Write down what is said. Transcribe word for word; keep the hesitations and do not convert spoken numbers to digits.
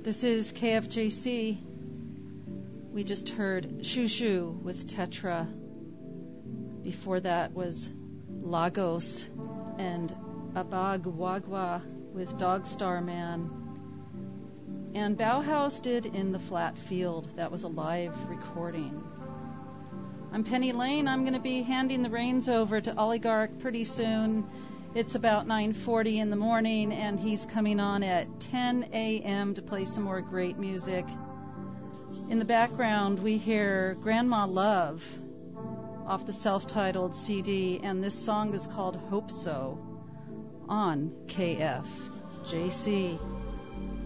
This is K F J C. We just heard Shoo Shoo with Tetra. Before that was Lagos and Abagwagwa with Dogstar Man. And Bauhaus did In the Flat Field. That was a live recording. I'm Penny Lane. I'm going to be handing the reins over to Oligarch pretty soon. It's about nine forty in the morning, and he's coming on at ten a.m. to play some more great music. In the background, we hear Grandma Love off the self-titled C D, and this song is called Hope So on K F J C.